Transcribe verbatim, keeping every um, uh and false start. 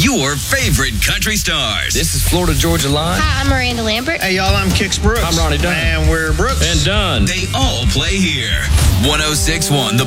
your favorite country stars. This is Florida Georgia Line. Hi, I'm Miranda Lambert. Hey, y'all, I'm Kix Brooks. I'm Ronnie Dunn. And we're Brooks. And Dunn. They all play here. one oh six point one, The